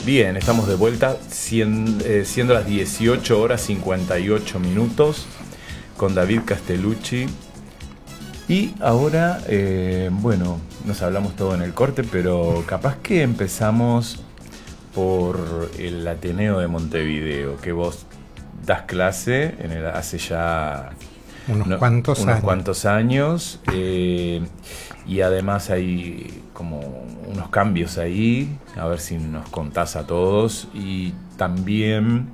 Bien, estamos de vuelta, siendo las 18 horas 58 minutos, con David Castellucci. Y ahora, bueno, nos hablamos todo en el corte, pero capaz que empezamos por el Ateneo de Montevideo, que vos das clase hace ya unos cuantos años, y además hay como unos cambios ahí, a ver si nos contás a todos, y también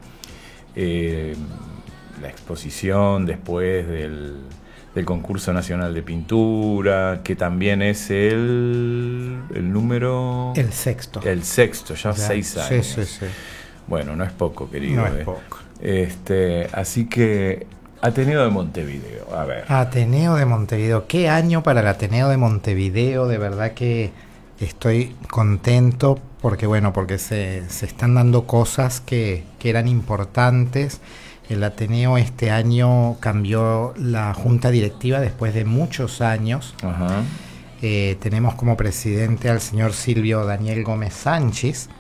la exposición después del concurso nacional de pintura, que también es el número... El sexto. El sexto, ya 6 años. Sí. Bueno, no es poco, querido. No es poco. Así que, Ateneo de Montevideo, a ver. Ateneo de Montevideo. ¿Qué año para el Ateneo de Montevideo? De verdad que estoy contento porque se están dando cosas que eran importantes. El Ateneo este año cambió la junta directiva después de muchos años. Ajá. Tenemos como presidente al señor Silvio Daniel Gómez Sánchez.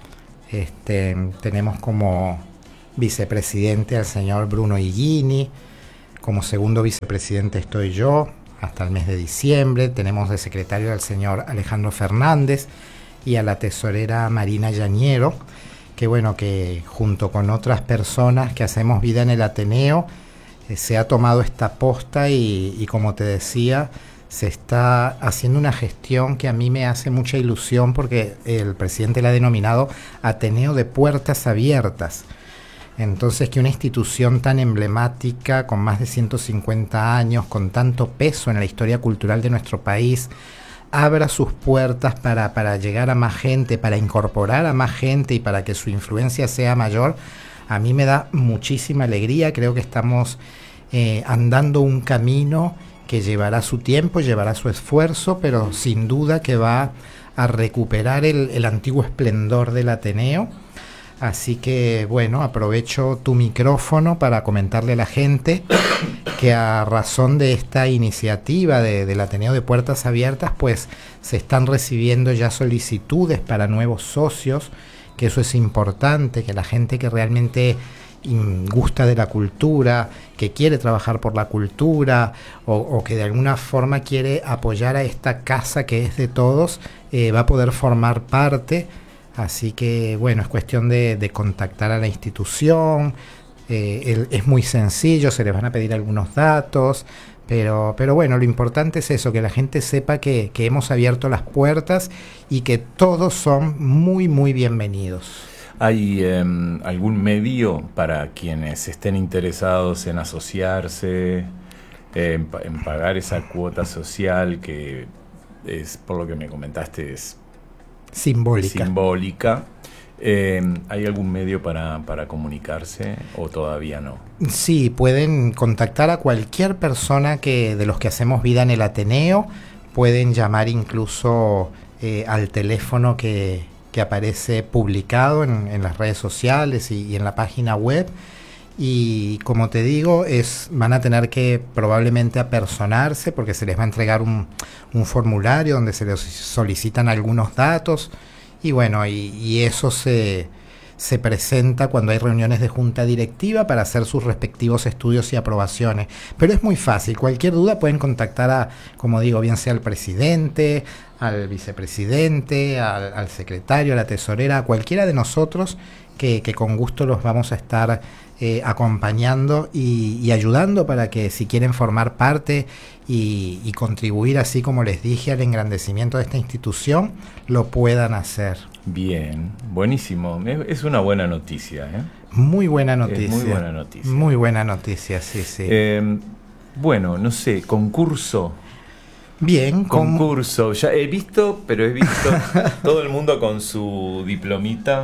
Tenemos como vicepresidente al señor Bruno Higuini. Como segundo vicepresidente estoy yo hasta el mes de diciembre. Tenemos de secretario al señor Alejandro Fernández y a la tesorera Marina Yañero, que junto con otras personas que hacemos vida en el Ateneo, se ha tomado esta posta y como te decía, se está haciendo una gestión que a mí me hace mucha ilusión, porque el presidente la ha denominado Ateneo de Puertas Abiertas. Entonces, que una institución tan emblemática, con más de 150 años, con tanto peso en la historia cultural de nuestro país, abra sus puertas para llegar a más gente, para incorporar a más gente y para que su influencia sea mayor, a mí me da muchísima alegría. Creo que estamos andando un camino que llevará su tiempo, llevará su esfuerzo, pero sin duda que va a recuperar el antiguo esplendor del Ateneo. Así que, bueno, aprovecho tu micrófono para comentarle a la gente que a razón de esta iniciativa del Ateneo de Puertas Abiertas, pues se están recibiendo ya solicitudes para nuevos socios, que eso es importante, que la gente que realmente gusta de la cultura, que quiere trabajar por la cultura o que de alguna forma quiere apoyar a esta casa que es de todos, va a poder formar parte. Así que, bueno, es cuestión de contactar a la institución. Es muy sencillo, se les van a pedir algunos datos, pero bueno, lo importante es eso, que la gente sepa que hemos abierto las puertas y que todos son muy, muy bienvenidos. ¿Hay algún medio para quienes estén interesados en asociarse, en pagar esa cuota social que es, por lo que me comentaste, es simbólica? ¿Hay algún medio para comunicarse o todavía no? Sí, pueden contactar a cualquier persona de los que hacemos vida en el Ateneo. Pueden llamar incluso al teléfono que aparece publicado en las redes sociales y en la página web. Y como te digo, van a tener que probablemente apersonarse, porque se les va a entregar un formulario donde se les solicitan algunos datos. Y bueno, y eso se presenta cuando hay reuniones de junta directiva para hacer sus respectivos estudios y aprobaciones. Pero es muy fácil, cualquier duda pueden contactar como digo, bien sea al presidente, al vicepresidente, al secretario, a la tesorera, a cualquiera de nosotros, que con gusto los vamos a estar acompañando y ayudando para que, si quieren formar parte y contribuir, así como les dije, al engrandecimiento de esta institución, lo puedan hacer. Bien, buenísimo. Es una buena noticia, ¿eh? Muy buena noticia. Es muy buena noticia. Muy buena noticia, sí. Bueno, no sé, concurso. Bien. Concurso. Ya he visto todo el mundo con su diplomita,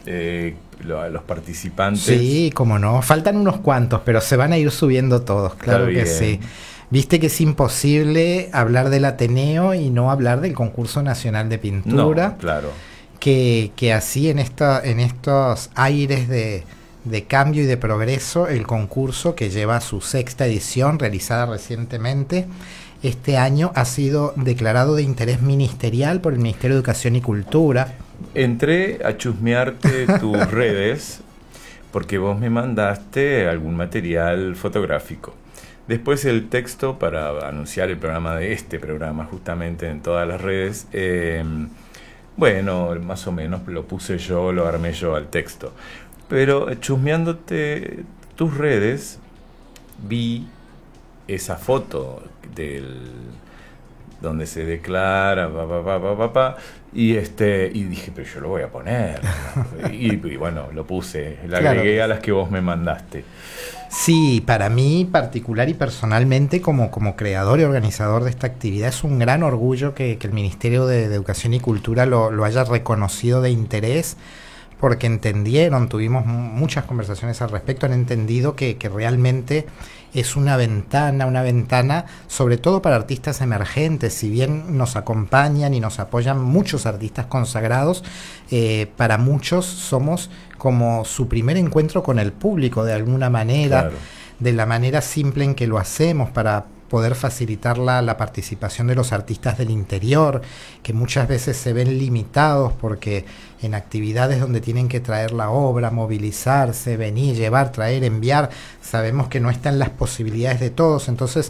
los participantes. Sí, cómo no. Faltan unos cuantos, pero se van a ir subiendo todos, claro que sí. Viste que es imposible hablar del Ateneo y no hablar del concurso nacional de pintura. No, claro. Que así en estos aires de cambio y de progreso, el concurso, que lleva su 6ª edición, realizada recientemente, este año ha sido declarado de interés ministerial por el Ministerio de Educación y Cultura. entré a chusmearte tus redes porque vos me mandaste algún material fotográfico. Después el texto para anunciar el programa de este programa justamente en todas las redes. Bueno, más o menos lo puse yo, lo armé yo al texto. Pero chusmeándote tus redes, vi esa foto del donde se declara y dije, pero yo lo voy a poner, ¿no? y bueno, lo puse, le agregué Claro. a las que vos me mandaste. Sí, para mí particular y personalmente como creador y organizador de esta actividad es un gran orgullo que el Ministerio de Educación y Cultura lo haya reconocido de interés, porque entendieron, tuvimos muchas conversaciones al respecto, han entendido que realmente es una ventana sobre todo para artistas emergentes. Si bien nos acompañan y nos apoyan muchos artistas consagrados, para muchos somos como su primer encuentro con el público de alguna manera, Claro. de la manera simple en que lo hacemos para poder facilitar la participación de los artistas del interior, que muchas veces se ven limitados porque en actividades donde tienen que traer la obra, movilizarse, venir, llevar, traer, enviar, sabemos que no están las posibilidades de todos. Entonces